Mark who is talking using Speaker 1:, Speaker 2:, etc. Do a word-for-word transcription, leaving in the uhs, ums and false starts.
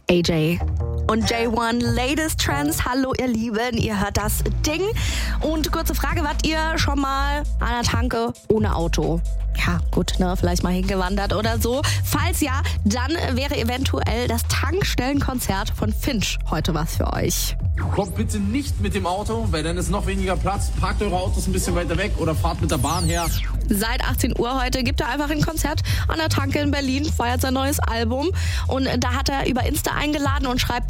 Speaker 1: A J. Und J eins, Latest Trends. Hallo ihr Lieben, ihr hört das Ding. Und kurze Frage, wart ihr schon mal an der Tanke ohne Auto? Ja, gut, ne, vielleicht mal hingewandert oder so. Falls ja, dann wäre eventuell das Tankstellenkonzert von Finch heute was für euch.
Speaker 2: Kommt bitte nicht mit dem Auto, weil dann ist noch weniger Platz. Parkt eure Autos ein bisschen weiter weg oder fahrt mit der Bahn her.
Speaker 1: Seit achtzehn Uhr heute gibt er einfach ein Konzert an der Tanke in Berlin, feiert sein neues Album. Und da hat er über Insta eingeladen und schreibt